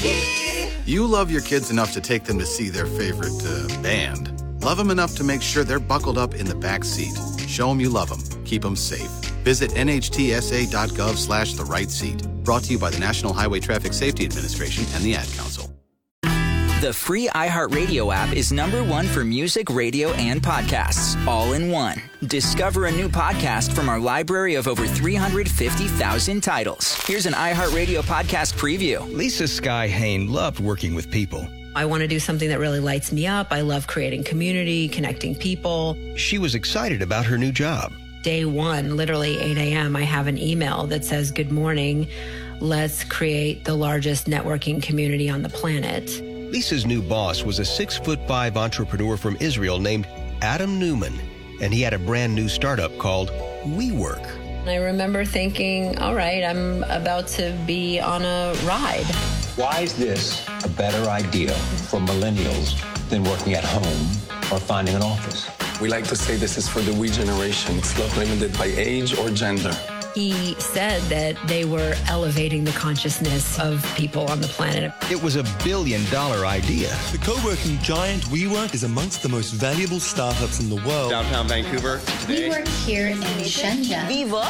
You love your kids enough to take them to see their favorite band. Love them enough to make sure they're buckled up in the back seat. Show them you love them. Keep them safe. Visit nhtsa.gov/the-right-seat. Brought to you by the National Highway Traffic Safety Administration and the Ad Council. The free iHeartRadio app is #1 for music, radio, and podcasts, all in one. Discover a new podcast from our library of over 350,000 titles. Here's an iHeartRadio podcast preview. Lisa Sky Hain loved working with people. I want to do something that really lights me up. I love creating community, connecting people. She was excited about her new job. Day one, literally 8 a.m., I have an email that says, "Good morning. Let's create the largest networking community on the planet." Lisa's new boss was a 6'5" entrepreneur from Israel named Adam Newman, and he had a brand new startup called WeWork. I remember thinking, all right, I'm about to be on a ride. Why is this a better idea for millennials than working at home or finding an office? We like to say this is for the we generation. It's not limited by age or gender. He said that they were elevating the consciousness of people on the planet. It was $1 billion idea. The co-working giant WeWork is amongst the most valuable startups in the world. Downtown Vancouver today. We work here in Shenzhen.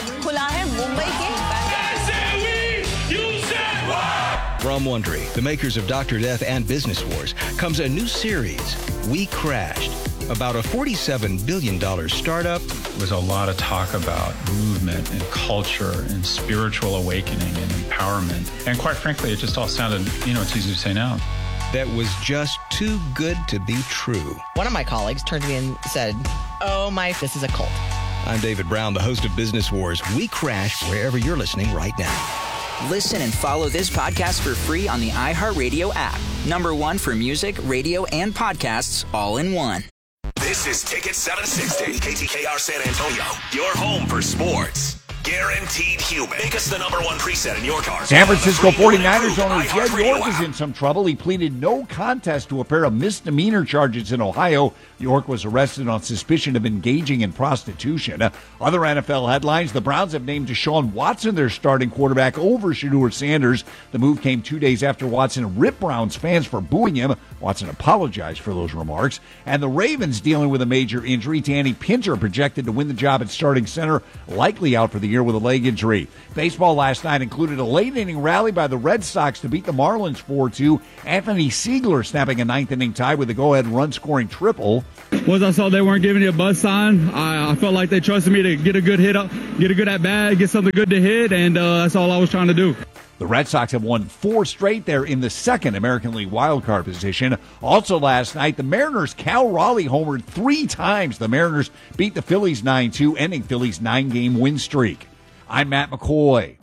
From Wondery, the makers of Dr. Death and Business Wars, comes a new series, We Crashed, about a $47 billion startup. There was a lot of talk about movement and culture and spiritual awakening and empowerment. And quite frankly, it just all sounded, it's easy to say now. That was just too good to be true. One of my colleagues turned to me and said, this is a cult. I'm David Brown, the host of Business Wars. We Crashed wherever you're listening right now. Listen and follow this podcast for free on the iHeartRadio app. #1 for music, radio, and podcasts, all in one. This is Ticket 760, KTKR San Antonio, your home for sports. Guaranteed human. Make us the #1 preset in your car. San Francisco 49ers owner Jed York is in some trouble. He pleaded no contest to a pair of misdemeanor charges in Ohio. York was arrested on suspicion of engaging in prostitution. Other NFL headlines, the Browns have named Deshaun Watson their starting quarterback over Shedeur Sanders. The move came 2 days after Watson ripped Browns fans for booing him. Watson apologized for those remarks. And the Ravens dealing with a major injury. Danny Pinter projected to win the job at starting center, likely out for the year with a leg injury. Baseball last night included a late-inning rally by the Red Sox to beat the Marlins 4-2. Anthony Siegler snapping a ninth-inning tie with a go-ahead run-scoring triple. Once I saw they weren't giving you a buzz sign, I felt like they trusted me to get a good hit up, get a good at-bat, get something good to hit, and that's all I was trying to do. The Red Sox have won 4 straight. They're in the second American League wildcard position. Also last night, the Mariners' Cal Raleigh homered 3 times. The Mariners beat the Phillies 9-2, ending Phillies' 9-game win streak. I'm Matt McCoy.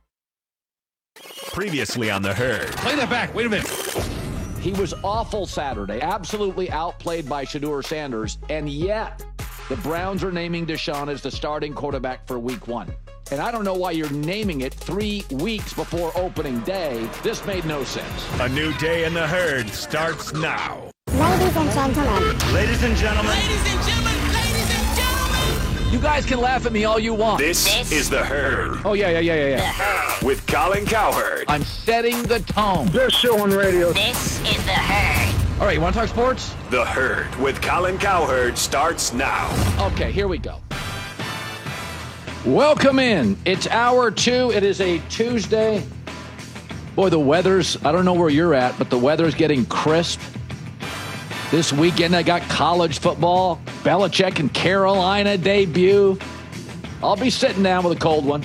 Previously on The Herd. Play that back. Wait a minute. He was awful Saturday, absolutely outplayed by Shedeur Sanders, and yet the Browns are naming Deshaun as the starting quarterback for Week 1. And I don't know why you're naming it 3 weeks before opening day. This made no sense. A new day in The Herd starts now. Ladies and gentlemen. Ladies and gentlemen. Ladies and gentlemen. Ladies and gentlemen. You guys can laugh at me all you want. This is The Herd. Oh, yeah. With Colin Cowherd. I'm setting the tone. This show on radio. This is The Herd. All right, you want to talk sports? The Herd with Colin Cowherd starts now. Okay, here we go. Welcome in. It's hour 2. It is a Tuesday. Boy, the weather's, I don't know where you're at, but the weather's getting crisp. This weekend I got college football, Belichick and Carolina debut. I'll be sitting down with a cold one.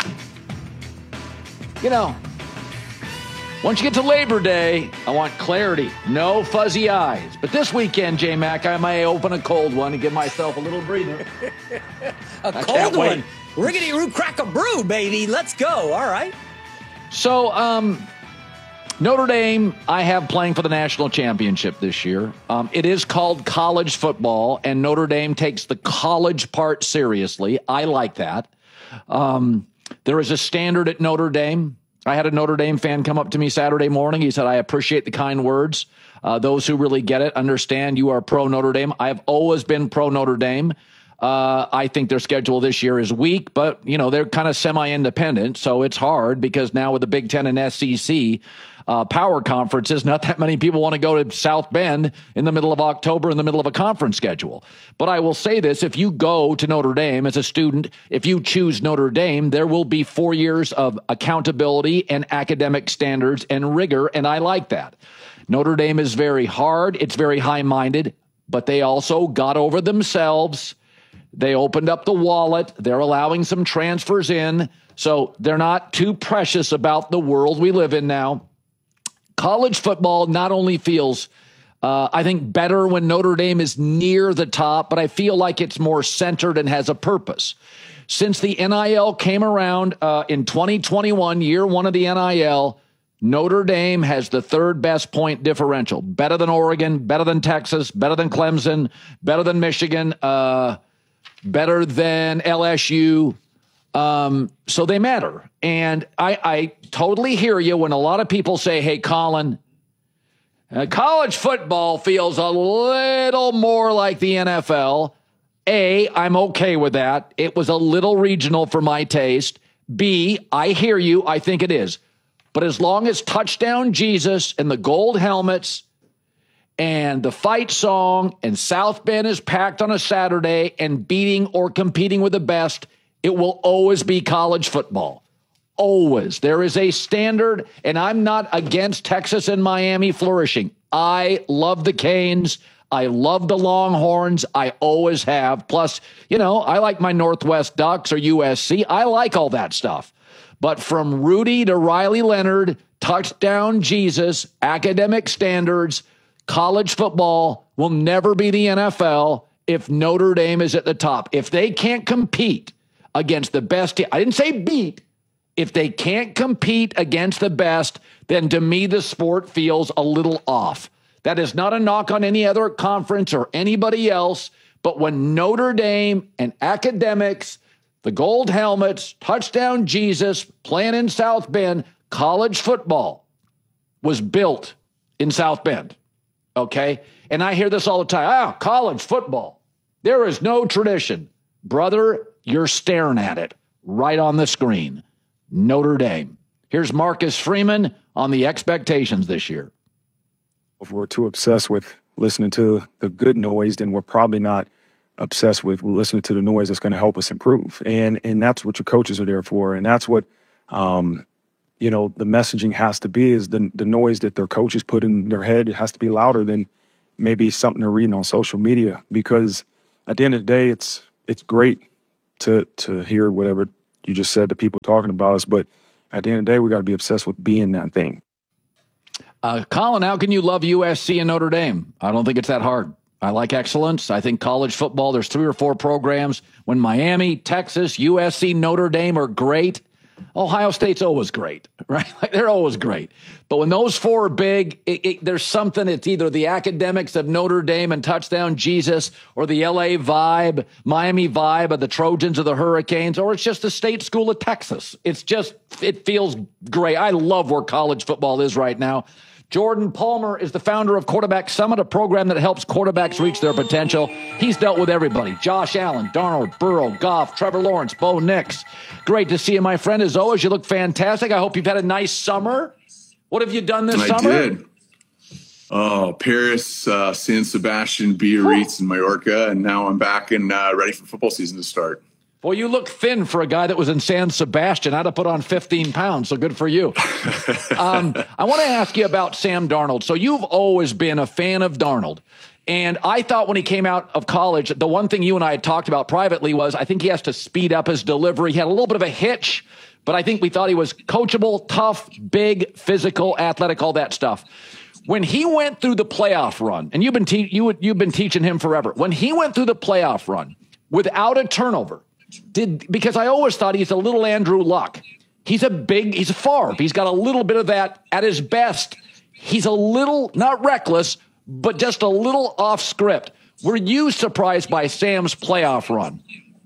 Once you get to Labor Day, I want clarity, no fuzzy eyes. But this weekend, J-Mac, I may open a cold one and give myself a little breather. A cold one? Riggedy Roo Crack a Brew, baby. Let's go. All right. So, Notre Dame, I have playing for the national championship this year. It is called college football, and Notre Dame takes the college part seriously. I like that. There is a standard at Notre Dame. I had a Notre Dame fan come up to me Saturday morning. He said, I appreciate the kind words. Those who really get it understand you are pro Notre Dame. I have always been pro Notre Dame. I think their schedule this year is weak, but, they're kind of semi-independent, so it's hard because now with the Big Ten and SEC power conferences, not that many people want to go to South Bend in the middle of October in the middle of a conference schedule. But I will say this, if you go to Notre Dame as a student, if you choose Notre Dame, there will be 4 years of accountability and academic standards and rigor, and I like that. Notre Dame is very hard. It's very high-minded, but they also got over themselves. They opened up the wallet. They're allowing some transfers in. So they're not too precious about the world we live in now. College football not only feels, I think, better when Notre Dame is near the top, but I feel like it's more centered and has a purpose. Since the NIL came around in 2021, year one of the NIL, Notre Dame has the third best point differential. Better than Oregon, better than Texas, better than Clemson, better than Michigan, better than LSU. So they matter. And I totally hear you when a lot of people say, hey, Colin, college football feels a little more like the NFL. A, I'm okay with that. It was a little regional for my taste. B, I hear you. I think it is. But as long as Touchdown Jesus and the gold helmets and the fight song and South Bend is packed on a Saturday and beating or competing with the best, it will always be college football. Always. There is a standard, and I'm not against Texas and Miami flourishing. I love the Canes. I love the Longhorns. I always have. Plus, I like my Northwest Ducks or USC. I like all that stuff. But from Rudy to Riley Leonard, Touchdown Jesus, academic standards, college football will never be the NFL if Notre Dame is at the top. If they can't compete against the best team, I didn't say beat. If they can't compete against the best, then to me the sport feels a little off. That is not a knock on any other conference or anybody else, but when Notre Dame and academics, the gold helmets, Touchdown Jesus, playing in South Bend, college football was built in South Bend, okay? And I hear this all the time. College football. There is no tradition. Brother, you're staring at it right on the screen. Notre Dame. Here's Marcus Freeman on the expectations this year. If we're too obsessed with listening to the good noise, then we're probably not obsessed with listening to the noise that's going to help us improve. And that's what your coaches are there for. And that's what, the messaging has to be, is the noise that their coaches put in their head. It has to be louder than maybe something they're reading on social media, because at the end of the day, it's great to hear whatever you just said to people talking about us. But at the end of the day, we got to be obsessed with being that thing. Colin, how can you love USC and Notre Dame? I don't think it's that hard. I like excellence. I think college football, there's 3 or 4 programs. When Miami, Texas, USC, Notre Dame are great, Ohio State's always great, right? Like, they're always great. But when those 4 are big, there's something. It's either the academics of Notre Dame and Touchdown Jesus, or the LA vibe, Miami vibe of the Trojans or the Hurricanes, or it's just the state school of Texas. It feels great. I love where college football is right now. Jordan Palmer is the founder of Quarterback Summit, a program that helps quarterbacks reach their potential. He's dealt with everybody: Josh Allen, Darnold, Burrow, Goff, Trevor Lawrence, Bo Nix. Great to see you, my friend. As always, you look fantastic. I hope you've had a nice summer. What have you done this summer? I did. Paris, San Sebastian, Biarritz, and Mallorca, and now I'm back and ready for football season to start. Well, you look thin for a guy that was in San Sebastian. I'd have put on 15 pounds, so good for you. I want to ask you about Sam Darnold. So you've always been a fan of Darnold. And I thought when he came out of college, the one thing you and I had talked about privately was I think he has to speed up his delivery. He had a little bit of a hitch, but I think we thought he was coachable, tough, big, physical, athletic, all that stuff. When he went through the playoff run, and you've been teaching him forever, when he went through the playoff run without a turnover, because I always thought he's a little Andrew Luck. He's a Favre. He's got a little bit of that at his best. He's a little, not reckless, but just a little off script. Were you surprised by Sam's playoff run?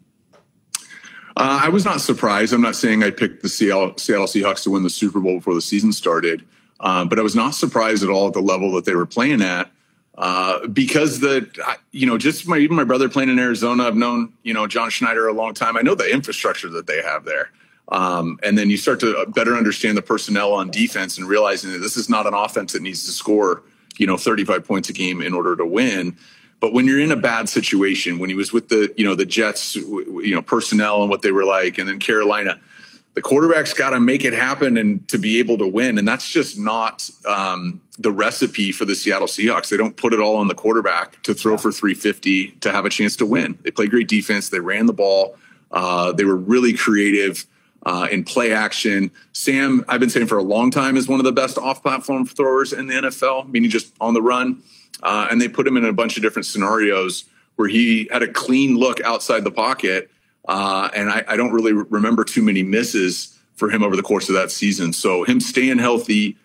I was not surprised. I'm not saying I picked the Seattle Seahawks to win the Super Bowl before the season started, but I was not surprised at all at the level that they were playing at. Because even my brother playing in Arizona, I've known, John Schneider a long time. I know the infrastructure that they have there. And then you start to better understand the personnel on defense and realizing that this is not an offense that needs to score, 35 points a game in order to win. But when you're in a bad situation, when he was with the Jets, personnel and what they were like, and then Carolina, the quarterback's got to make it happen and to be able to win. And that's just not the recipe for the Seattle Seahawks. They don't put it all on the quarterback to throw for 350 to have a chance to win. They play great defense. They ran the ball. They were really creative in play action. Sam, I've been saying for a long time, is one of the best off-platform throwers in the NFL, meaning just on the run. And they put him in a bunch of different scenarios where he had a clean look outside the pocket. And I don't really remember too many misses for him over the course of that season. So him staying healthy,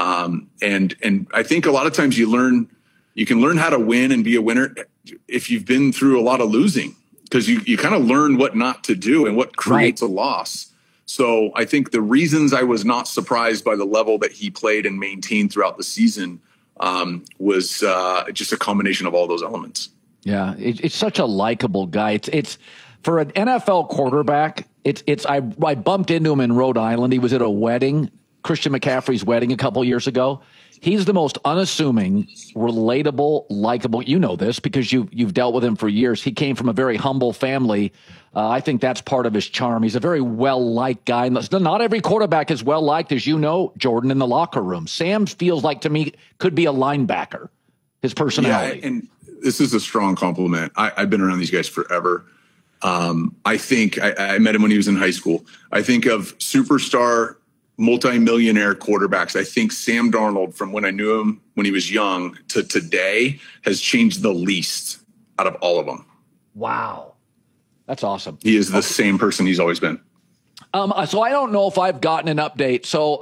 and I think a lot of times you can learn how to win and be a winner if you've been through a lot of losing, because you kind of learn what not to do and what creates a loss. So I think the reasons I was not surprised by the level that he played and maintained throughout the season was just a combination of all those elements. Yeah, it's such a likable guy. It's for an NFL quarterback. I bumped into him in Rhode Island. He was at a wedding, Christian McCaffrey's wedding a couple years ago. He's the most unassuming, relatable, likable. You know this because you've dealt with him for years. He came from a very humble family. I think that's part of his charm. He's a very well-liked guy. Not every quarterback is well-liked, as you know, Jordan, in the locker room. Sam feels like, to me, could be a linebacker, his personality. Yeah, and this is a strong compliment. I've been around these guys forever. I think I met him when he was in high school. I think of superstar multimillionaire quarterbacks. I think Sam Darnold, from when I knew him when he was young to today, has changed the least out of all of them. Wow. That's awesome. He is the same person he's always been. So I don't know if I've gotten an update. So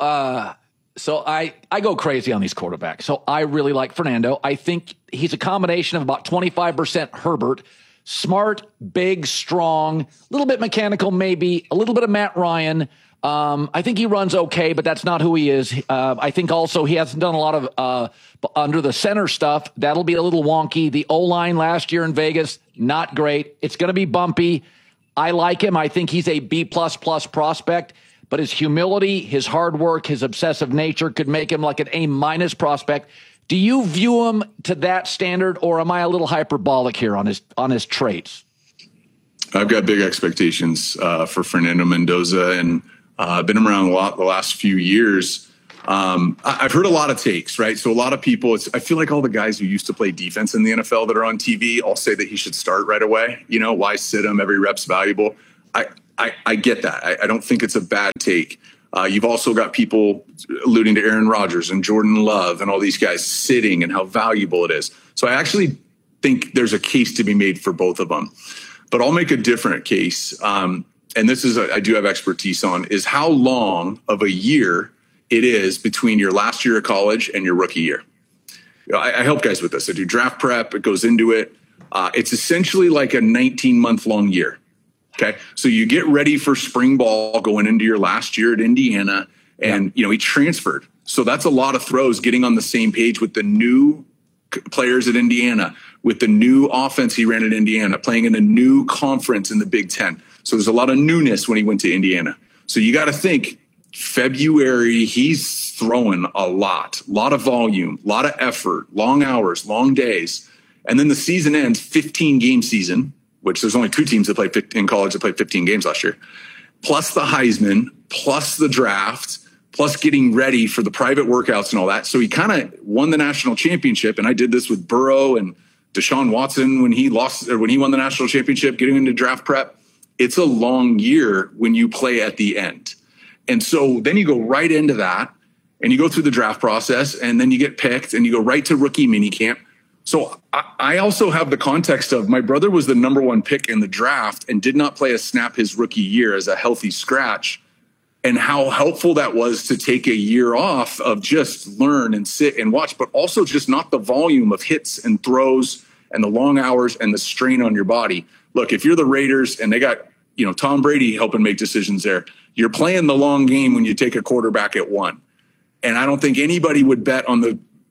I go crazy on these quarterbacks. So I really like Fernando. I think he's a combination of about 25% Herbert, smart, big, strong, a little bit mechanical, maybe a little bit of Matt Ryan. I think he runs okay, but that's not who he is. I think also he hasn't done a lot of under the center stuff. That'll be a little wonky. The O-line last year in Vegas, not great. It's going to be bumpy. I like him. I think he's a B++ prospect, but his humility, his hard work, his obsessive nature could make him like an A- prospect. Do you view him to that standard, or am I a little hyperbolic here on his traits? I've got big expectations for Fernando Mendoza, and I've been around a lot the last few years. I've heard a lot of takes, right? So a lot of people, I feel like all the guys who used to play defense in the NFL that are on TV all say that he should start right away. Why sit him? Every rep's valuable. I get that. I don't think it's a bad take. You've also got people alluding to Aaron Rodgers and Jordan Love and all these guys sitting and how valuable it is. So I actually think there's a case to be made for both of them. But I'll make a different case. And this is, I do have expertise on, is how long of a year it is between your last year of college and your rookie year. I help guys with this. I do draft prep. It goes into it. It's essentially like a 19-month long year. Okay. So you get ready for spring ball going into your last year at Indiana, and, he transferred. So that's a lot of throws, getting on the same page with the new players at Indiana, with the new offense he ran at Indiana, playing in a new conference in the Big Ten. So there's a lot of newness when he went to Indiana. So you got to think February, he's throwing a lot of volume, a lot of effort, long hours, long days. And then the season ends, 15-game season, which there's only two teams that play in college that played 15 games last year, plus the Heisman, plus the draft, plus getting ready for the private workouts and all that. So he kind of won the national championship. And I did this with Burrow and Deshaun Watson when he won the national championship, getting into draft prep. It's a long year when you play at the end. And so then you go right into that and you go through the draft process, and then you get picked and you go right to rookie minicamp. So I also have the context of my brother was the number one pick in the draft and did not play a snap his rookie year as a healthy scratch, and how helpful that was to take a year off of just learn and sit and watch, but also just not the volume of hits and throws and the long hours and the strain on your body. Look, if you're the Raiders and they got, Tom Brady helping make decisions there, you're playing the long game when you take a quarterback at 1. And I don't think anybody would bet on the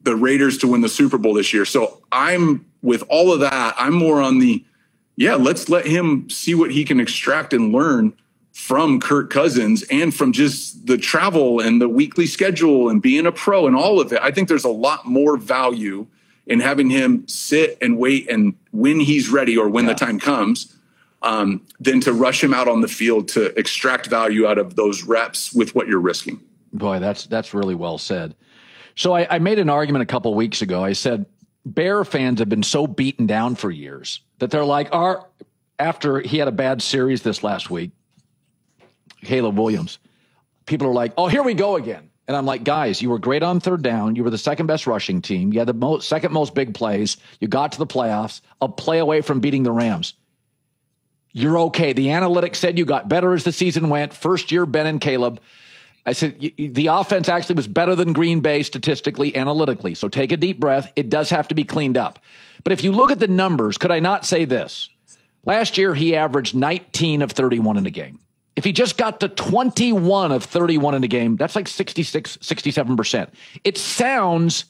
the Raiders to win the Super Bowl this year. So I'm with all of that. I'm more on the, let's let him see what he can extract and learn from Kirk Cousins and from just the travel and the weekly schedule and being a pro and all of it. I think there's a lot more value in having him sit and wait and when he's ready or when the time comes, than to rush him out on the field to extract value out of those reps with what you're risking. Boy, that's really well said. So I made an argument a couple of weeks ago. I said, Bear fans have been so beaten down for years that they're like, after he had a bad series this last week, Caleb Williams, people are like, oh, here we go again. And I'm like, guys, you were great on third down. You were the second best rushing team. You had the second most big plays. You got to the playoffs, a play away from beating the Rams. You're okay. The analytics said you got better as the season went. First year, Ben and Caleb. I said, the offense actually was better than Green Bay statistically, analytically. So take a deep breath. It does have to be cleaned up. But if you look at the numbers, could I not say this? Last year, he averaged 19 of 31 in a game. If he just got to 21 of 31 in a game, that's like 66, 67%. It sounds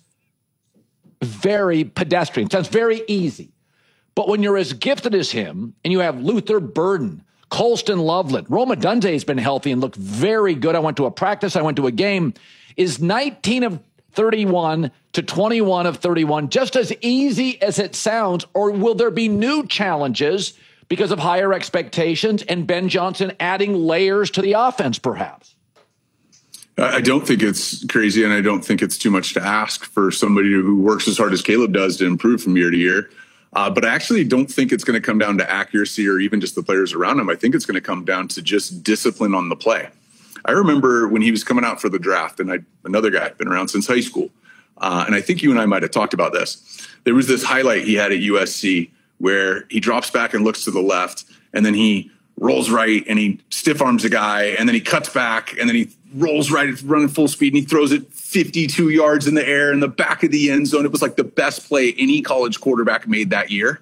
very pedestrian. It sounds very easy. But when you're as gifted as him, and you have Luther Burden, Colston Loveland, Roma Dunze has been healthy and looked very good. I went to a practice. I went to a game. Is 19 of 31 to 21 of 31 just as easy as it sounds, or will there be new challenges because of higher expectations and Ben Johnson adding layers to the offense, perhaps? I don't think it's crazy, and I don't think it's too much to ask for somebody who works as hard as Caleb does to improve from year to year. But I actually don't think it's going to come down to accuracy or even just the players around him. I think it's going to come down to just discipline on the play. I remember when he was coming out for the draft, and another guy, been around since high school, and I think you and I might have talked about this. There was this highlight he had at USC where he drops back and looks to the left, and then he rolls right, and he stiff arms a guy, and then he cuts back, and then he rolls right, running full speed, and he throws it 52 yards in the air in the back of the end zone. It was like the best play any college quarterback made that year.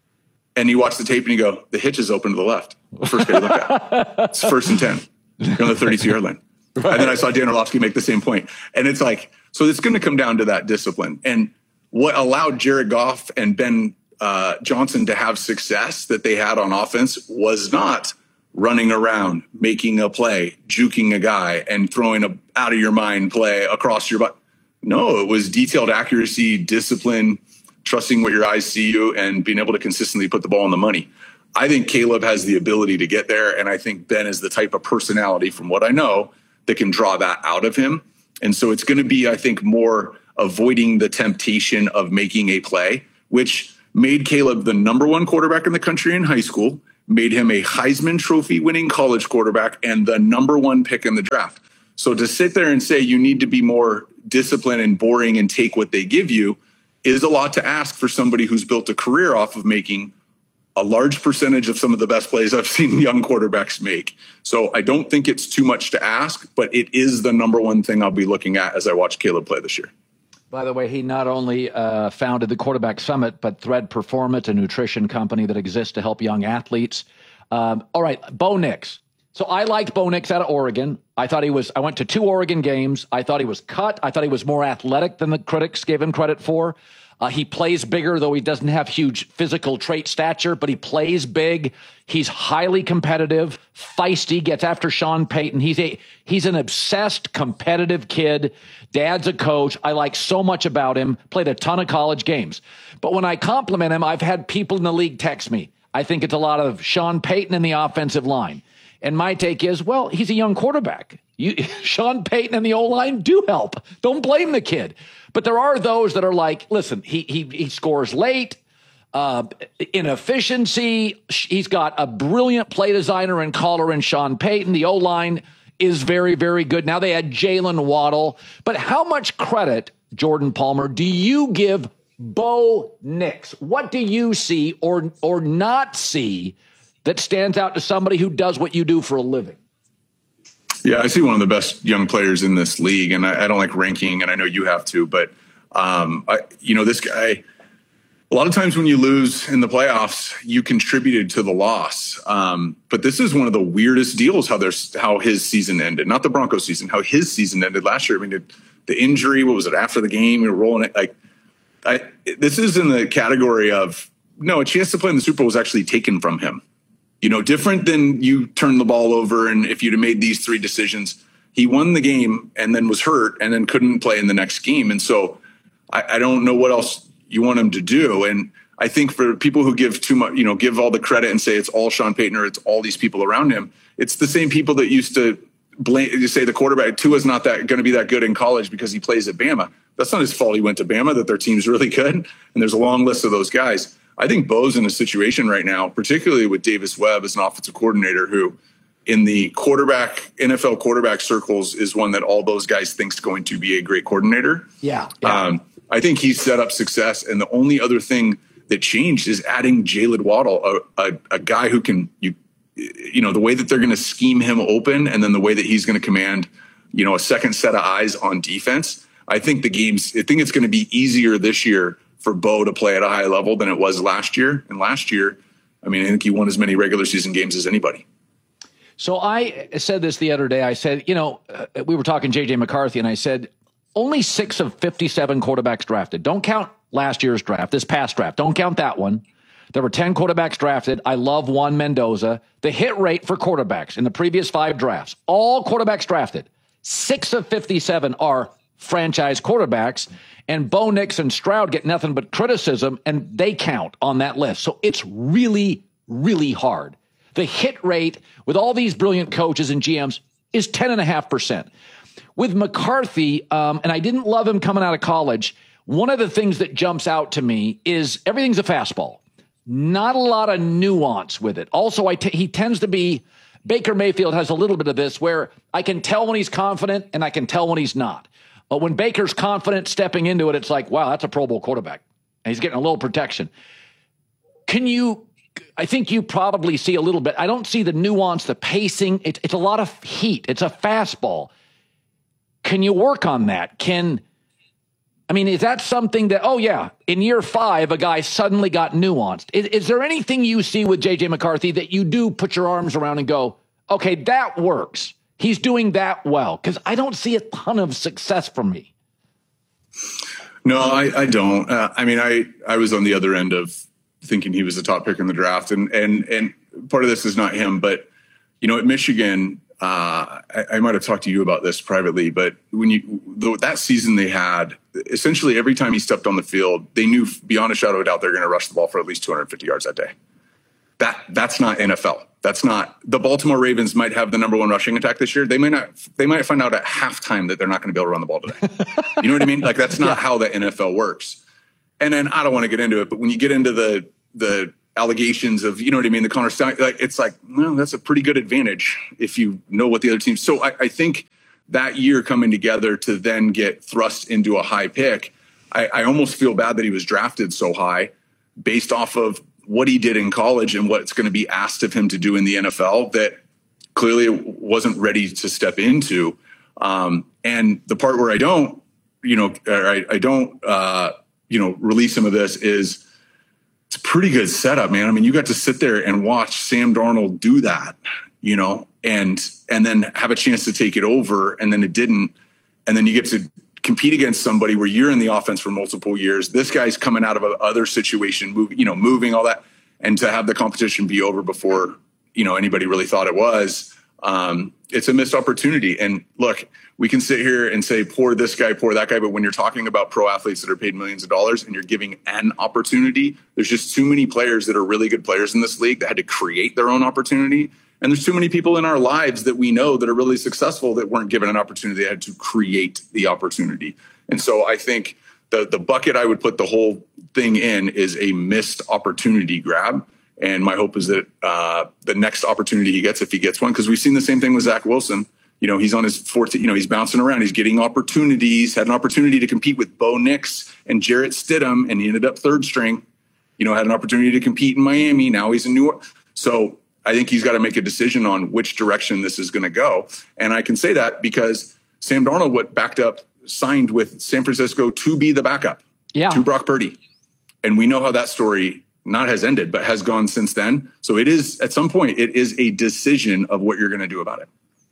And you watch the tape and you go, the hitch is open to the left. First guy you look at. It's 1st and 10. You're on the 32-yard line. Right. And then I saw Dan Orlovsky make the same point. And it's like, so it's going to come down to that discipline. And what allowed Jared Goff and Ben Johnson to have success that they had on offense was not running around, making a play, juking a guy, and throwing a out-of-your-mind play across your butt. No, it was detailed accuracy, discipline, trusting what your eyes see you, and being able to consistently put the ball on the money. I think Caleb has the ability to get there, and I think Ben is the type of personality, from what I know, that can draw that out of him. And so it's going to be, I think, more avoiding the temptation of making a play, which made Caleb the number one quarterback in the country in high school, made him a Heisman Trophy winning college quarterback, and the number one pick in the draft. So to sit there and say you need to be more disciplined and boring and take what they give you is a lot to ask for somebody who's built a career off of making a large percentage of some of the best plays I've seen young quarterbacks make. So I don't think it's too much to ask, but it is the number one thing I'll be looking at as I watch Caleb play this year. By the way, he not only founded the Quarterback Summit, but Thread Performance, a nutrition company that exists to help young athletes. All right, Bo Nix. So I liked Bo Nix out of Oregon. I went to 2 Oregon games. I thought he was cut. I thought he was more athletic than the critics gave him credit for. He plays bigger, though he doesn't have huge physical trait stature, but he plays big. He's highly competitive, feisty, gets after Sean Payton. He's an obsessed, competitive kid. Dad's a coach. I like so much about him. Played a ton of college games. But when I compliment him, I've had people in the league text me. I think it's a lot of Sean Payton in the offensive line. And my take is, well, he's a young quarterback. Sean Payton and the O-line do help. Don't blame the kid. But there are those that are like, listen, he scores late, inefficiency. He's got a brilliant play designer and caller in Sean Payton. The O-line is very, very good. Now they had Jalen Waddle. But how much credit, Jordan Palmer, do you give Bo Nix? What do you see or not see that stands out to somebody who does what you do for a living? Yeah, I see one of the best young players in this league, and I don't like ranking, and I know you have to, but this guy, a lot of times when you lose in the playoffs, you contributed to the loss. But this is one of the weirdest deals how his season ended, not the Broncos season, how his season ended last year. I mean, the injury, what was it, after the game, we were rolling it. Like, this is in the category of, no, a chance to play in the Super Bowl was actually taken from him. You know, different than you turn the ball over and if you'd have made these 3 decisions, he won the game and then was hurt and then couldn't play in the next game. And so I don't know what else you want him to do. And I think for people who give too much, you know, give all the credit and say it's all Sean Payton or it's all these people around him, it's the same people that used to blame, you say the quarterback, Tua's not that going to be that good in college because he plays at Bama. That's not his fault he went to Bama, that their team's really good. And there's a long list of those guys. I think Bo's in a situation right now, particularly with Davis Webb as an offensive coordinator, who in the NFL quarterback circles is one that all those guys think is going to be a great coordinator. Yeah. I think he's set up success. And the only other thing that changed is adding Jalen Waddle, a guy who can, you know, the way that they're going to scheme him open and then the way that he's going to command, you know, a second set of eyes on defense. I think it's going to be easier this year for Bo to play at a high level than it was last year. And last year, I mean, I think he won as many regular season games as anybody. So I said this the other day. I said, you know, we were talking J.J. McCarthy, and I said, only 6 of 57 quarterbacks drafted. Don't count last year's draft, this past draft. Don't count that one. There were 10 quarterbacks drafted. I love Juan Mendoza. The hit rate for quarterbacks in the previous 5 drafts, all quarterbacks drafted, 6 of 57 are franchise quarterbacks, and Bo Nix and Stroud get nothing but criticism, and they count on that list. So it's really, really hard. The hit rate with all these brilliant coaches and GMs is 10.5%. With McCarthy, and I didn't love him coming out of college, one of the things that jumps out to me is everything's a fastball. Not a lot of nuance with it. Also, he tends to be, Baker Mayfield has a little bit of this where I can tell when he's confident and I can tell when he's not. But when Baker's confident stepping into it, it's like, wow, that's a Pro Bowl quarterback. And he's getting a little protection. I think you probably see a little bit. I don't see the nuance, the pacing. It's a lot of heat. It's a fastball. Can you work on that? Is that something that, oh yeah, in year 5, a guy suddenly got nuanced? Is there anything you see with J.J. McCarthy that you do put your arms around and go, okay, that works. He's doing that well? Because I don't see a ton of success from me. No, I don't. I was on the other end of thinking he was the top pick in the draft. And part of this is not him, but, you know, at Michigan, I might have talked to you about this privately, but that season they had, essentially every time he stepped on the field, they knew beyond a shadow of a doubt they're going to rush the ball for at least 250 yards that day. That's not NFL. That's not the Baltimore Ravens might have the number 1 rushing attack this year. They might find out at halftime that they're not going to be able to run the ball today. You know what I mean? Like that's not how the NFL works. And then I don't want to get into it, but when you get into the allegations of, you know what I mean, the Connor Stein, like it's like, well, that's a pretty good advantage if you know what the other teams. So I think that year coming together to then get thrust into a high pick, I almost feel bad that he was drafted so high based off of what he did in college and what's going to be asked of him to do in the NFL that clearly wasn't ready to step into. And the part where I don't release some of this is it's a pretty good setup, man. I mean, you got to sit there and watch Sam Darnold do that, you know, and then have a chance to take it over, and then it didn't. And then you get to compete against somebody where you're in the offense for multiple years. This guy's coming out of another situation, moving all that, and to have the competition be over before, you know, anybody really thought it was. It's a missed opportunity. And look, we can sit here and say, poor this guy, poor that guy. But when you're talking about pro athletes that are paid millions of dollars and you're giving an opportunity, there's just too many players that are really good players in this league that had to create their own opportunity. And there's too many people in our lives that we know that are really successful that weren't given an opportunity. They had to create the opportunity. And so I think the bucket I would put the whole thing in is a missed opportunity grab. And my hope is that the next opportunity he gets, if he gets one, because we've seen the same thing with Zach Wilson. You know, he's on his 14, you know, he's bouncing around. He's getting opportunities, had an opportunity to compete with Bo Nix and Jarrett Stidham, and he ended up 3rd string. You know, had an opportunity to compete in Miami. Now he's in New York. So I think he's got to make a decision on which direction this is going to go. And I can say that because Sam Darnold signed with San Francisco to be the backup to Brock Purdy. And we know how that story not has ended, but has gone since then. So it is, at some point, it is a decision of what you're going to do about it.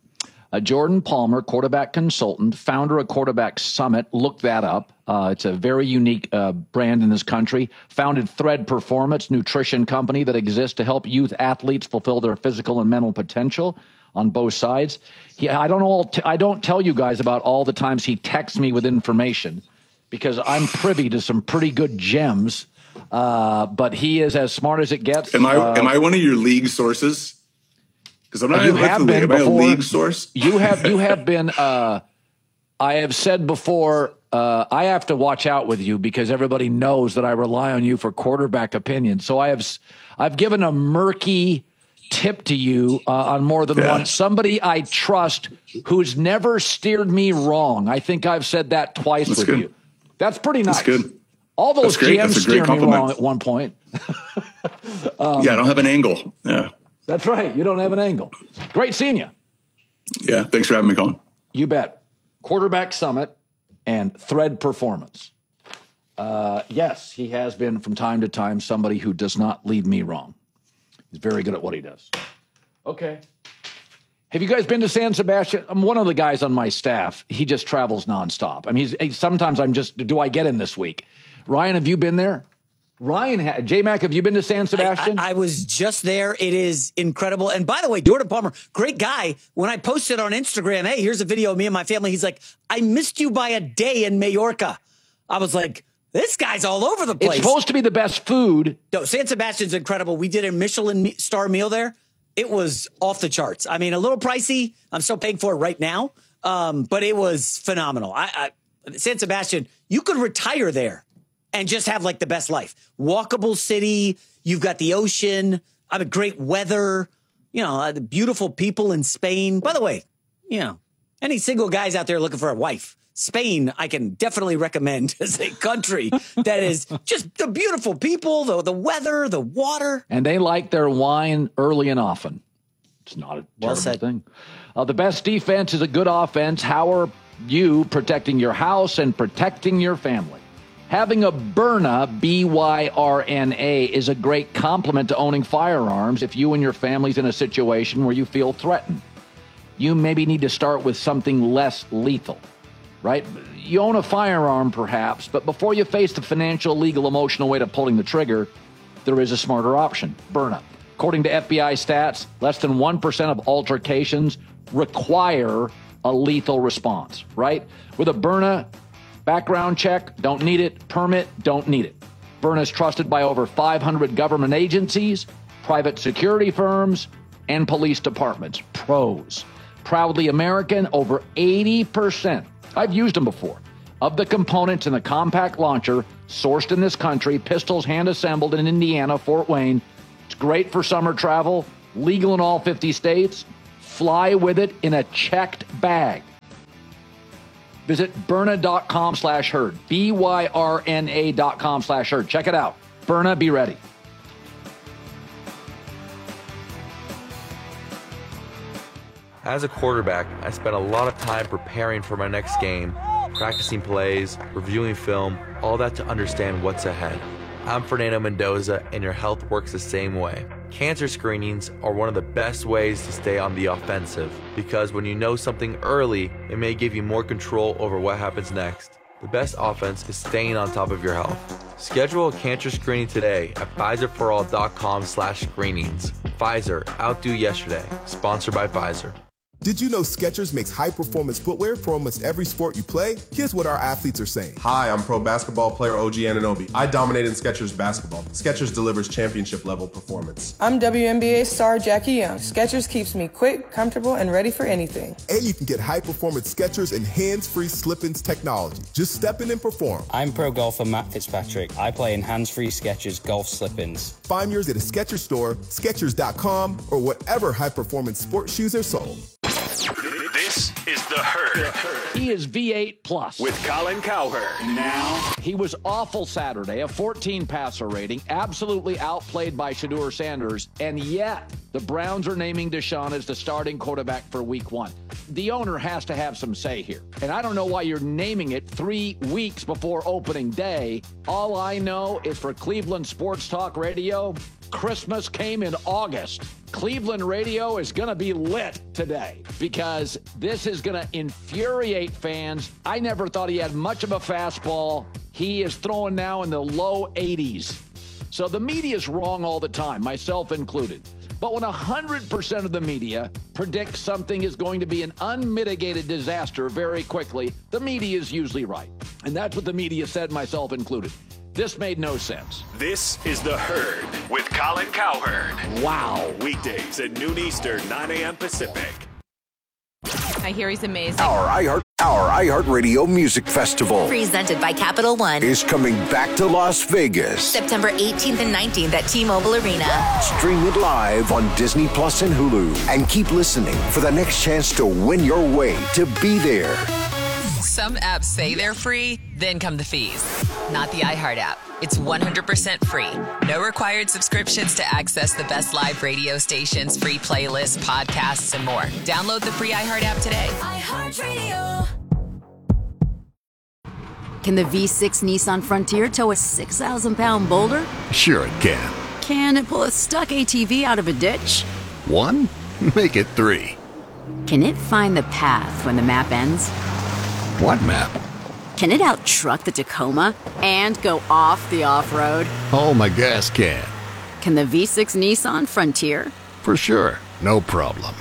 Jordan Palmer, quarterback consultant, founder of Quarterback Summit. Look that up. It's a very unique brand in this country. Founded Thread Performance, nutrition company that exists to help youth athletes fulfill their physical and mental potential on both sides. I don't tell you guys about all the times he texts me with information because I'm privy to some pretty good gems. But he is as smart as it gets. Am I one of your league sources? Because I'm not in the league. Am I a league source? You have been. I have said before. I have to watch out with you because everybody knows that I rely on you for quarterback opinion. So I've given a murky tip to you on more than one. Somebody I trust who's never steered me wrong. I think I've said that twice with you. That's pretty nice. That's good. All those GMs steered me wrong at one point. I don't have an angle. Yeah. That's right. You don't have an angle. Great seeing you. Yeah. Thanks for having me, Colin. You bet. Quarterback Summit and Thread Performance. Yes, he has been from time to time somebody who does not lead me wrong. He's very good at what he does. Okay. Have you guys been to San Sebastian? I'm one of the guys on my staff. He just travels nonstop. I mean, sometimes do I get him this week? Ryan, have you been there? J-Mac, have you been to San Sebastian? I was just there. It is incredible. And by the way, Jordan Palmer, great guy. When I posted on Instagram, hey, here's a video of me and my family. He's like, I missed you by a day in Mallorca. I was like, this guy's all over the place. It's supposed to be the best food. No, San Sebastian's incredible. We did a Michelin star meal there. It was off the charts. I mean, a little pricey. I'm still paying for it right now. But it was phenomenal. San Sebastian, you could retire there and just have like the best life. Walkable city. You've got the ocean. I mean, great weather. You know, the beautiful people in Spain. By the way, you know, any single guys out there looking for a wife, Spain, I can definitely recommend as a country that is just the beautiful people, the weather, the water. And they like their wine early and often. It's not a terrible thing. The best defense is a good offense. How are you protecting your house and protecting your family? Having a Byrna, B-Y-R-N-A, is a great complement to owning firearms if you and your family's in a situation where you feel threatened. You maybe need to start with something less lethal. Right? You own a firearm, perhaps, but before you face the financial, legal, emotional weight of pulling the trigger, there is a smarter option, Byrna. According to FBI stats, less than 1% of altercations require a lethal response, right? With a Byrna, background check, don't need it. Permit, don't need it. Byrna is trusted by over 500 government agencies, private security firms, and police departments. Pros. Proudly American, over 80%. I've used them before. Of the components in the compact launcher, sourced in this country, pistols hand-assembled in Indiana, Fort Wayne. It's great for summer travel, legal in all 50 states. Fly with it in a checked bag. Visit Byrna.com/herd. BYRNA.com/herd. Check it out. Byrna, be ready. As a quarterback, I spent a lot of time preparing for my next game, practicing plays, reviewing film, all that to understand what's ahead. I'm Fernando Mendoza, and your health works the same way. Cancer screenings are one of the best ways to stay on the offensive, because when you know something early, it may give you more control over what happens next. The best offense is staying on top of your health. Schedule a cancer screening today at Pfizerforall.com/screenings. Pfizer, outdo yesterday. Sponsored by Pfizer. Did you know Skechers makes high-performance footwear for almost every sport you play? Here's what our athletes are saying. Hi, I'm pro basketball player OG Anunoby. I dominate in Skechers basketball. Skechers delivers championship-level performance. I'm WNBA star Jackie Young. Skechers keeps me quick, comfortable, and ready for anything. And you can get high-performance Skechers and hands-free slip-ins technology. Just step in and perform. I'm pro golfer Matt Fitzpatrick. I play in hands-free Skechers golf slip-ins. Find yours at a Skechers store, Skechers.com, or whatever high-performance sports shoes are sold. This is The Herd. He is V8 Plus. With Colin Cowherd. Now. He was awful Saturday, a 14 passer rating, absolutely outplayed by Shedeur Sanders, and yet the Browns are naming Deshaun as the starting quarterback for week 1. The owner has to have some say here, and I don't know why you're naming it 3 weeks before opening day. All I know is for Cleveland Sports Talk Radio, Christmas came in August. Cleveland radio is going to be lit today because this is going to infuriate fans. I never thought he had much of a fastball. He is throwing now in the low 80s. So the media is wrong all the time, myself included. But when 100% of the media predicts something is going to be an unmitigated disaster very quickly, the media is usually right. And that's what the media said, myself included. This made no sense. This is The Herd with Colin Cowherd. Wow. Weekdays at noon Eastern, 9 a.m. Pacific. I hear he's amazing. Our iHeartRadio Music Festival, presented by Capital One, is coming back to Las Vegas. September 18th and 19th at T-Mobile Arena. Stream it live on Disney Plus and Hulu. And keep listening for the next chance to win your way to be there. Some apps say they're free, then come the fees. Not the iHeart app. It's 100% free. No required subscriptions to access the best live radio stations, free playlists, podcasts, and more. Download the free iHeart app today. iHeartRadio. Can the V6 Nissan Frontier tow a 6,000-pound boulder? Sure it can. Can it pull a stuck ATV out of a ditch? 1? Make it 3. Can it find the path when the map ends? What map? Can it out-truck the Tacoma and go off the off-road? Oh, my gas can. Can the V6 Nissan Frontier? For sure. No problem.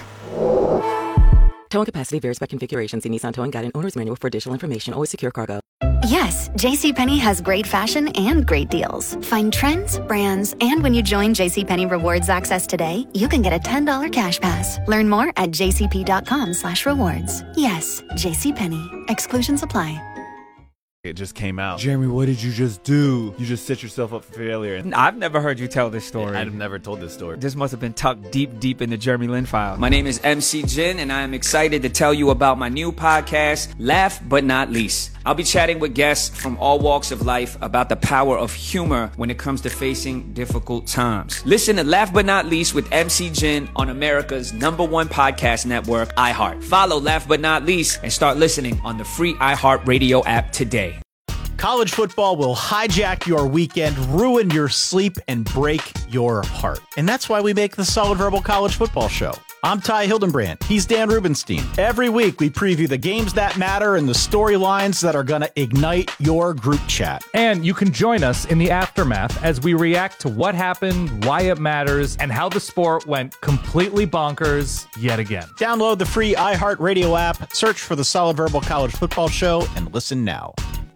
Towing capacity varies by configuration. See Nissan Towing Guide and Owner's Manual for additional information. Always secure cargo. Yes, JCPenney has great fashion and great deals. Find trends, brands, and when you join JCPenney Rewards Access today, you can get a $10 cash pass. Learn more at jcp.com/rewards. Yes, JCPenney. Exclusions apply. It just came out. Jeremy, what did you just do? You just set yourself up for failure. I've never heard you tell this story. I've never told this story. This must have been tucked deep in the Jeremy Lin file. My name is MC Jin, and I am excited to tell you about my new podcast, Laugh But Not Least. I'll be chatting with guests from all walks of life about the power of humor when it comes to facing difficult times. Listen to Laugh But Not Least with MC Jin on America's #1 podcast network, iHeart. Follow Laugh But Not Least and start listening on the free iHeartRadio app today. College football will hijack your weekend, ruin your sleep, and break your heart. And that's why we make the Solid Verbal College Football Show. I'm Ty Hildenbrand. He's Dan Rubenstein. Every week, we preview the games that matter and the storylines that are going to ignite your group chat. And you can join us in the aftermath as we react to what happened, why it matters, and how the sport went completely bonkers yet again. Download the free iHeartRadio app, search for the Solid Verbal College Football Show, and listen now.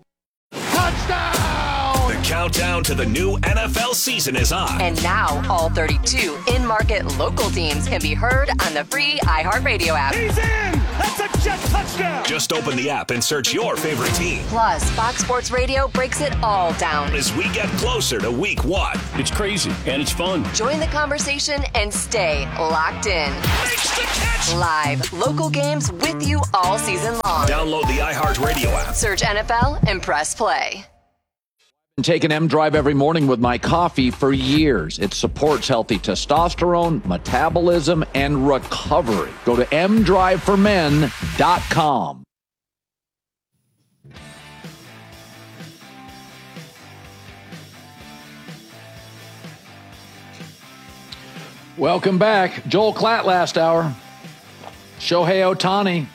Touchdown! The countdown to the new NFL season is on. And now all 32 in-market local teams can be heard on the free iHeartRadio app. He's in! That's a jet touchdown! Just open the app and search your favorite team. Plus, Fox Sports Radio breaks it all down as we get closer to week 1. It's crazy, and it's fun. Join the conversation and stay locked in. Makes the catch! Live, local games with you all season long. Download the iHeartRadio app. Search NFL and press play. Take an M-Drive every morning with my coffee for years. It supports healthy testosterone, metabolism, and recovery. Go to mdriveformen.com. Welcome back. Joel Klatt last hour. Shohei Ohtani.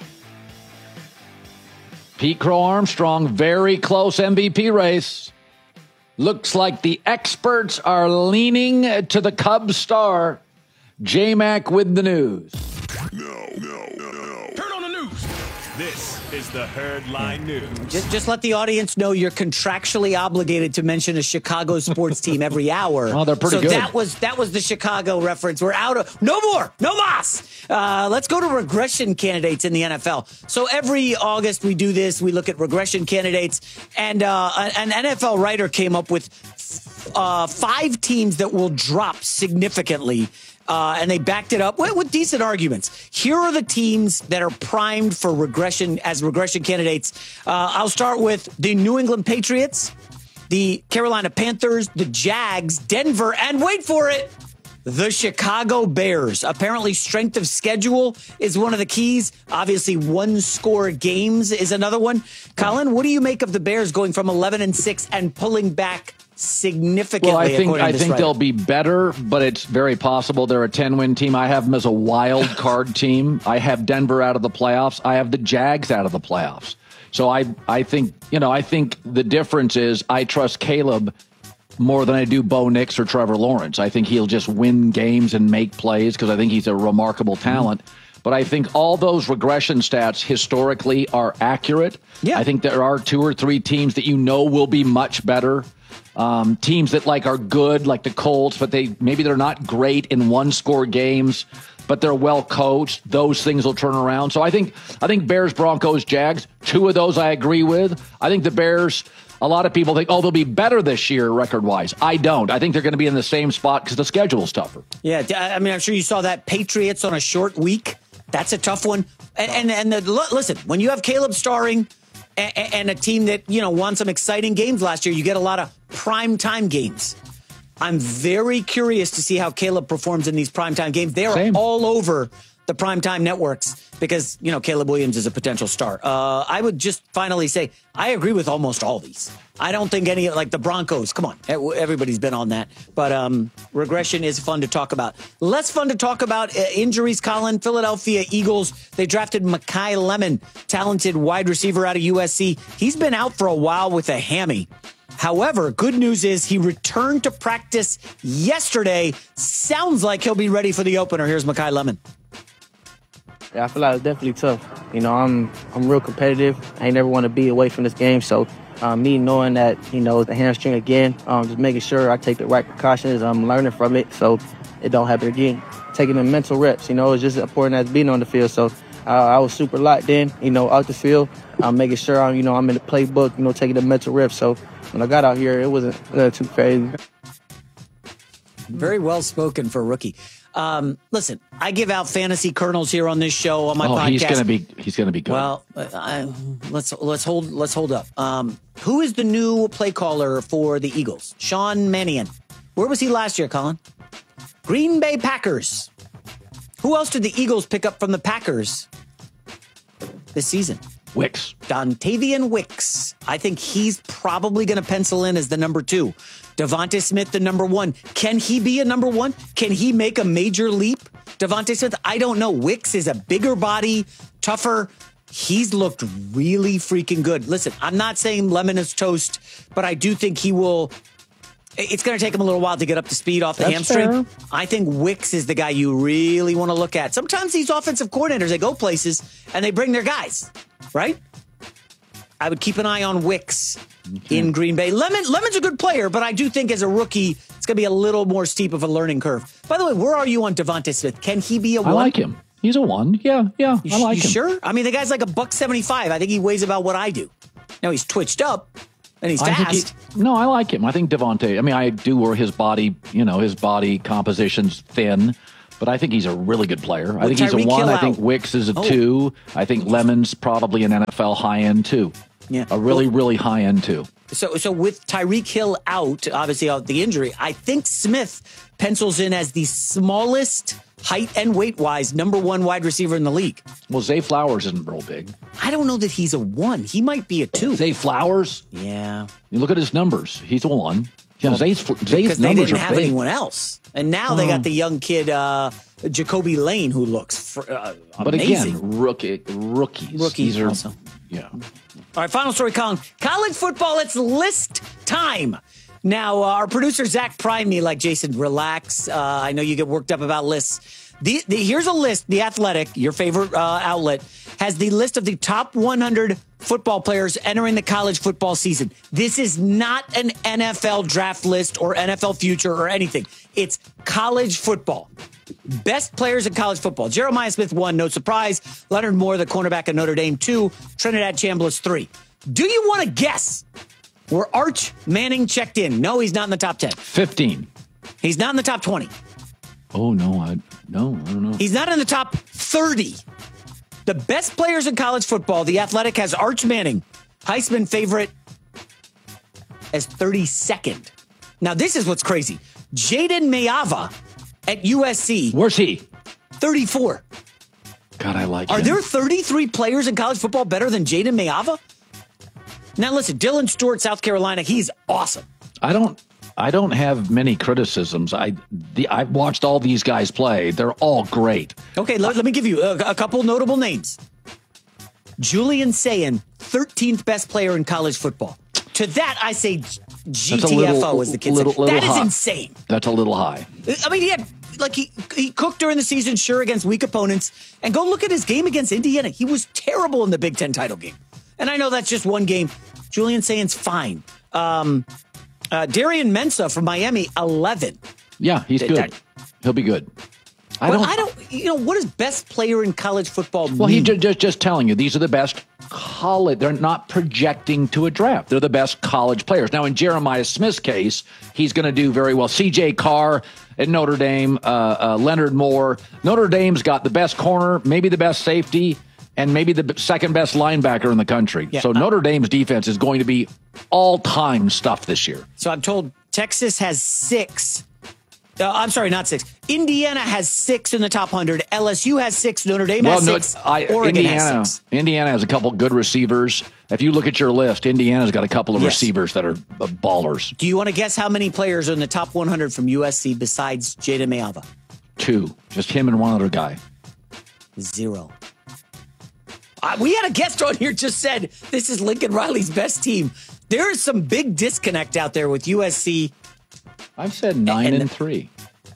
Pete Crow Armstrong, very close MVP race. Looks like the experts are leaning to the Cubs star. J-Mac with the news. No. Turn on the news. This is the Herdline News. Just let the audience know you're contractually obligated to mention a Chicago sports team every hour. Oh, they're pretty good. That was the Chicago reference. We're out of no more, no mas. Let's go to regression candidates in the NFL. So every August we do this. We look at regression candidates, and an NFL writer came up with 5 teams that will drop significantly. And they backed it up with decent arguments. Here are the teams that are primed for regression as regression candidates. I'll start with the New England Patriots, the Carolina Panthers, the Jags, Denver, and wait for it, the Chicago Bears. Apparently, strength of schedule is one of the keys. Obviously, one-score games is another one. Colin, what do you make of the Bears going from 11-6 and pulling back significantly. Well, I think right. they'll be better, but it's very possible they're a 10-win team. I have them as a wild card team. I have Denver out of the playoffs. I have the Jags out of the playoffs. So I think the difference is I trust Caleb more than I do Bo Nix or Trevor Lawrence. I think he'll just win games and make plays because I think he's a remarkable talent. But I think all those regression stats historically are accurate. Yeah. I think there are 2 or 3 teams that will be much better. Teams that are good, like the Colts, but maybe they're not great in one-score games, but they're well coached. Those things will turn around. So I think Bears, Broncos, Jags, 2 of those I agree with. I think the Bears, a lot of people think, they'll be better this year record-wise. I don't. I think they're going to be in the same spot because the schedule's tougher. Yeah, I mean, I'm sure you saw that Patriots on a short week. That's a tough one. Listen, when you have Caleb starring and a team that, won some exciting games last year, you get a lot of primetime games. I'm very curious to see how Caleb performs in these primetime games. They are all over the primetime networks because, Caleb Williams is a potential star. I would just finally say I agree with almost all these. I don't think any, like the Broncos, come on, everybody's been on that. But regression is fun to talk about. Less fun to talk about injuries, Colin. Philadelphia Eagles, they drafted Makai Lemon, talented wide receiver out of USC. He's been out for a while with a hammy. However, good news is he returned to practice yesterday. Sounds like he'll be ready for the opener. Here's Makai Lemon. Yeah, I feel like it's definitely tough. I'm real competitive. I ain't never want to be away from this game. So me knowing that, it's the hamstring again, just making sure I take the right precautions. I'm learning from it so it don't happen again. Taking the mental reps, it's just as important as being on the field. So I was super locked in, out the field. I'm making sure I'm in the playbook, taking the mental reps. So when I got out here, it wasn't too crazy. Very well spoken for a rookie. Listen, I give out fantasy kernels here on this show on my podcast. He's gonna be good. Well, let's hold up. Who is the new play caller for the Eagles? Sean Mannion. Where was he last year, Colin? Green Bay Packers. Who else did the Eagles pick up from the Packers this season? Wicks. Dontavian Wicks. I think he's probably going to pencil in as the number 2. Devontae Smith, the number 1. Can he be a number 1? Can he make a major leap? Devontae Smith, I don't know. Wicks is a bigger body, tougher. He's looked really freaking good. Listen, I'm not saying Lemon is toast, but I do think he will. It's going to take him a little while to get up to speed off the hamstring. Fair. I think Wicks is the guy you really want to look at. Sometimes these offensive coordinators, they go places and they bring their guys, right? I would keep an eye on Wicks in Green Bay. Lemon's a good player, but I do think as a rookie, it's going to be a little more steep of a learning curve. By the way, where are you on Devontae Smith? Can he be a 1? I like him. He's a 1. Yeah, I like him. You sure? I mean, the guy's like $175. I think he weighs about what I do. Now he's twitched up. And he's fast. I like him. I think Devontae, I do where his body, his body composition's thin, but I think he's a really good player. I think he's a 1. I think Wicks is a 2. I think Lemon's probably an NFL high-end 2. Yeah. A really high-end 2. So with Tyreek Hill out, obviously out the injury, I think Smith pencils in as the smallest height and weight-wise number 1 wide receiver in the league. Well, Zay Flowers isn't real big. I don't know that he's a 1. He might be a 2. Zay Flowers? Yeah. You look at his numbers. He's a 1. Yeah, Zay's because numbers they didn't are have big. anyone else. And now they got the young kid, Jacoby Lane, who looks amazing. But again, rookies. These are also. Yeah. All right, final story, Colin. College football, it's list time. Now, our producer, Zach, primed me like, Jason, relax. I know you get worked up about lists. Here's a list. The Athletic, your favorite outlet, has the list of the top 100 football players entering the college football season. This is not an NFL draft list or NFL future or anything. It's college football. Best players in college football. Jeremiah Smith 1, no surprise. Leonard Moore, the cornerback of Notre Dame 2. Trinidad Chambliss 3. Do you want to guess where Arch Manning checked in? No, he's not in the top 10. 15. He's not in the top 20. Oh, no, I don't know. He's not in the top 30. The best players in college football, The Athletic has Arch Manning, Heisman favorite, as 32nd. Now, this is what's crazy. Jaden Mayava at USC. Where's he? 34. God, I like him. Are there 33 players in college football better than Jaden Mayava? Now, listen, Dylan Stewart, South Carolina, he's awesome. I don't I don't have many criticisms. I've watched all these guys play. They're all great. Okay, let me give you a couple notable names. Julian Sayin, 13th best player in college football. To that, I say GTFO, as the kids say. That is insane. That's a little high. I mean, he cooked during the season, sure, against weak opponents. And go look at his game against Indiana. He was terrible in the Big Ten title game. And I know that's just one game. Julian Sayin's fine. Darian Mensah from Miami, 11. Yeah, he's good. He'll be good. I don't. What does best player in college football mean? Well, he's just telling you these are the best college. They're not projecting to a draft. They're the best college players. Now, in Jeremiah Smith's case, he's going to do very well. C.J. Carr at Notre Dame, Leonard Moore. Notre Dame's got the best corner, maybe the best safety, and maybe the second best linebacker in the country. Yeah, so Notre Dame's defense is going to be all-time stuff this year. So I'm told Texas has 6. I'm sorry, not 6. Indiana has 6 in the top 100. LSU has 6. Notre Dame has 6. Oregon has 6. Indiana has a couple good receivers. If you look at your list, Indiana's got a couple of receivers that are ballers. Do you want to guess how many players are in the top 100 from USC besides Jada Mayava? 2. Just him and one other guy. 0. We had a guest on here just said this is Lincoln Riley's best team. There is some big disconnect out there with USC. I've said 9-3.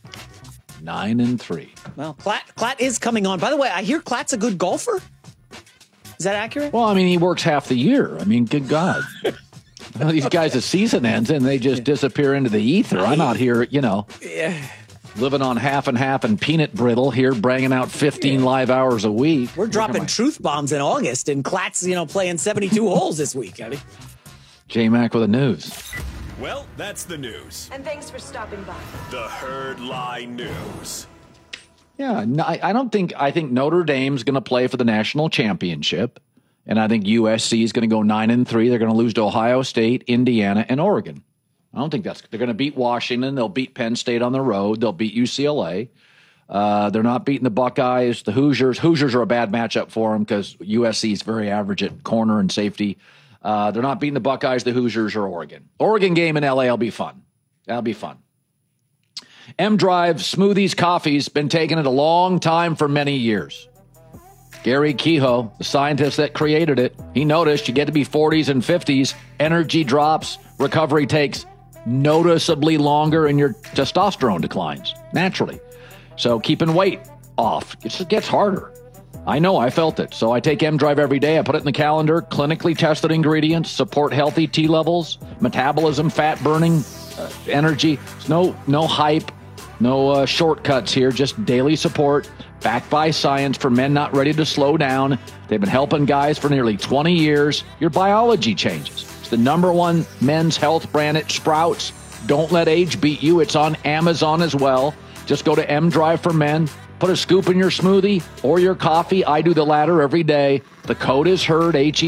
9-3. Well, Klatt is coming on. By the way, I hear Klatt's a good golfer. Is that accurate? Well, I mean, he works half the year. I mean, good God. These guys, the season ends and they just disappear into the ether. I'm out here, living on half and half and peanut brittle here, banging out 15 live hours a week. We're dropping truth bombs in August, and Klatt's, playing 72 holes this week. J-Mac with the news. Well, that's the news. And thanks for stopping by. The Herd Lie News. Yeah, I think Notre Dame's going to play for the national championship, and I think USC is going to go 9-3. They're going to lose to Ohio State, Indiana, and Oregon. I don't think they're going to beat Washington. They'll beat Penn State on the road. They'll beat UCLA. They're not beating the Buckeyes, the Hoosiers. Hoosiers are a bad matchup for them because USC is very average at corner and safety. They're not beating the Buckeyes, the Hoosiers, or Oregon. Oregon game in L.A. will be fun. That'll be fun. M-Drive Smoothies Coffee's been taking it a long time for many years. Gary Kehoe, the scientist that created it, he noticed you get to be 40s and 50s, energy drops, recovery takes noticeably longer, and your testosterone declines naturally. So keeping weight off, it just gets harder. I know, I felt it. So I take M-Drive every day. I put it in the calendar. Clinically tested ingredients support healthy T levels, metabolism, fat burning, energy. No hype, no shortcuts here. Just daily support, backed by science for men not ready to slow down. They've been helping guys for nearly 20 years. Your biology changes. It's the #1 men's health brand at Sprouts. Don't let age beat you. It's on Amazon as well. Just go to M-Drive for Men. Put a scoop in your smoothie or your coffee. I do the latter every day. The code is HERD,